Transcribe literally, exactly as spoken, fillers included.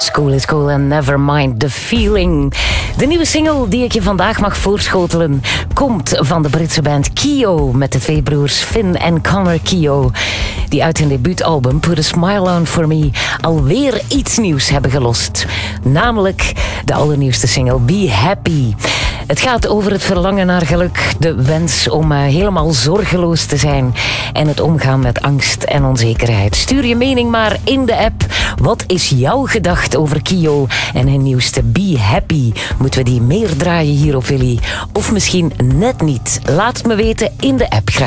School is Cool and Never Mind the Feeling. De nieuwe single die ik je vandaag mag voorschotelen komt van de Britse band Keo met de twee broers Finn en Connor Keo, die uit hun debuutalbum Put a Smile On For Me alweer iets nieuws hebben gelost. Namelijk de allernieuwste single Be Happy. Het gaat over het verlangen naar geluk, de wens om uh, helemaal zorgeloos te zijn en het omgaan met angst en onzekerheid. Stuur je mening maar in de app. Wat is jouw gedachte over Keo en hun nieuwste Be Happy? Moeten we die meer draaien hier op Willy? Of misschien net niet? Laat het me weten in de app graag.